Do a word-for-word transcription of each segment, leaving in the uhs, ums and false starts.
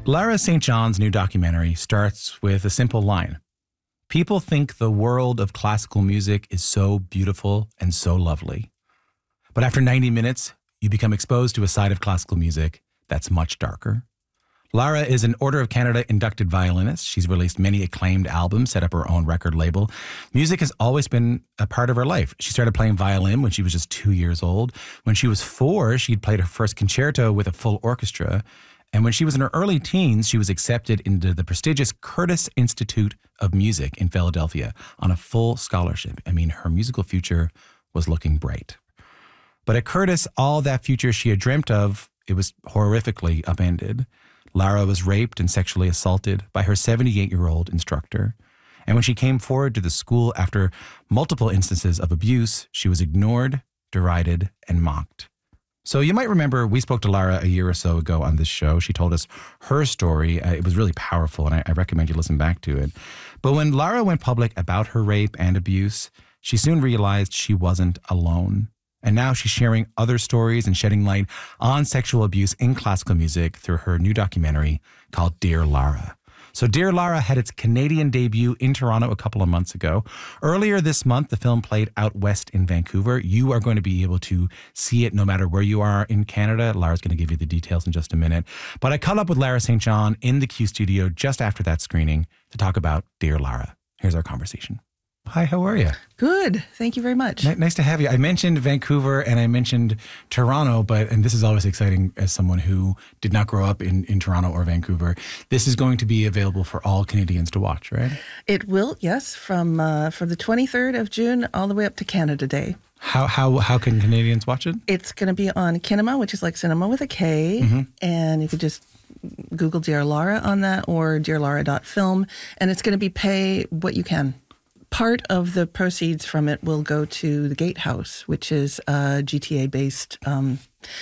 Lara Saint John's new documentary starts with a simple line. People think the world of classical music is so beautiful and so lovely. But after ninety minutes, you become exposed to a side of classical music that's much darker. Lara is an Order of Canada inducted violinist. She's released many acclaimed albums, set up her own record label. Music has always been a part of her life. She started playing violin when she was just two years old. When she was four, she'd played her first concerto with a full orchestra. And when she was in her early teens, she was accepted into the prestigious Curtis Institute of Music in Philadelphia on a full scholarship. I mean, her musical future was looking bright. But at Curtis, all that future she had dreamt of, it was horrifically upended. Lara was raped and sexually assaulted by her seventy-eight-year-old instructor. And when she came forward to the school after multiple instances of abuse, she was ignored, derided, and mocked. So you might remember we spoke to Lara a year or so ago on this show. She told us her story. Uh, it was really powerful, and I, I recommend you listen back to it. But when Lara went public about her rape and abuse, she soon realized she wasn't alone. And now she's sharing other stories and shedding light on sexual abuse in classical music through her new documentary called Dear Lara. So Dear Lara had its Canadian debut in Toronto a couple of months ago. Earlier this month, the film played out west in Vancouver. You are going to be able to see it no matter where you are in Canada. Lara's going to give you the details in just a minute. But I caught up with Lara Saint John in the Q studio just after that screening to talk about Dear Lara. Here's our conversation. Hi, how are you? Good. Thank you very much. N- nice to have you. I mentioned Vancouver and I mentioned Toronto, but, and this is always exciting as someone who did not grow up in, in Toronto or Vancouver, this is going to be available for all Canadians to watch, right? It will, yes, from uh, from the twenty-third of June all the way up to Canada Day. How how how can Canadians watch it? It's going to be on Kinema, which is like cinema with a K, mm-hmm. and you could just Google Dear Lara on that or dear lara dot film, and it's going to be pay what you can. Part of the proceeds from it will go to the Gatehouse, which is a G T A-based um,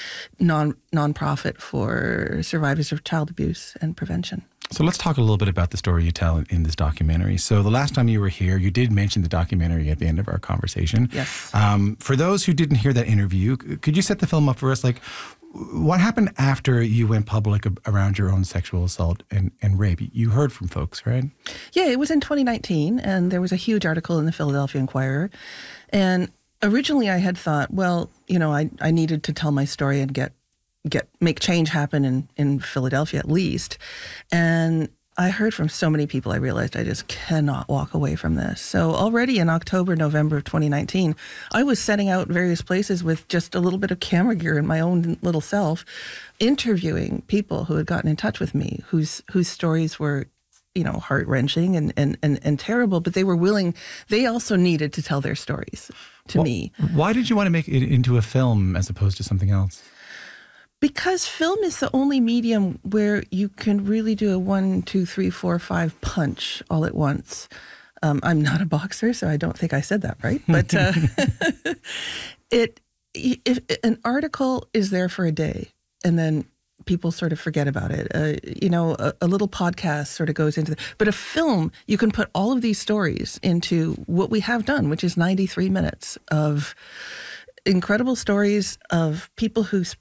non nonprofit for survivors of child abuse and prevention. So let's talk a little bit about the story you tell in, in this documentary. So the last time you were here, you did mention the documentary at the end of our conversation. Yes. Um, for those who didn't hear that interview, could you set the film up for us? Like, what happened after you went public around your own sexual assault and, and rape? You heard from folks, right? Yeah, it was in twenty nineteen, and there was a huge article in the Philadelphia Inquirer. And originally I had thought, well, you know, I, I needed to tell my story and get get make change happen in, in Philadelphia at least. And I heard from so many people, I realized I just cannot walk away from this. So already in October, November of twenty nineteen, I was setting out various places with just a little bit of camera gear in my own little self, interviewing people who had gotten in touch with me, whose whose stories were, you know, heart-wrenching and, and, and, and terrible, but they were willing, they also needed to tell their stories to well, me. Why did you want to make it into a film as opposed to something else? Because film is the only medium where you can really do a one, two, three, four, five punch all at once. Um, I'm not a boxer, so I don't think I said that right. But uh, it, if an article is there for a day, and then people sort of forget about it. Uh, you know, a, a little podcast sort of goes into the, but a film, you can put all of these stories into what we have done, which is ninety-three minutes of incredible stories of people who